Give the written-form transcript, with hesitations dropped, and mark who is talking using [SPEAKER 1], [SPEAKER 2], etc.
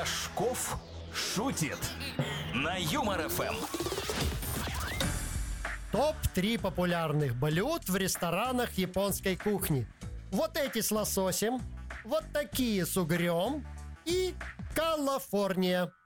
[SPEAKER 1] Рожков шутит на Юмор ФМ.
[SPEAKER 2] Топ-3 популярных блюд в ресторанах японской кухни. Вот эти с лососем, вот такие с угрем и Калифорния.